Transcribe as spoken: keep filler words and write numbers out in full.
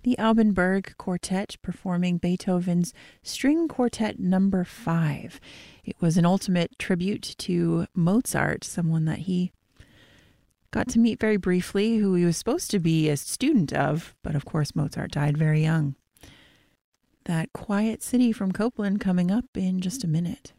the Alban Quartet performing Beethoven's String Quartet number five. It was an ultimate tribute to Mozart, someone that he got to meet very briefly, who he was supposed to be a student of, but of course Mozart died very young. That Quiet City from Copland coming up in just a minute.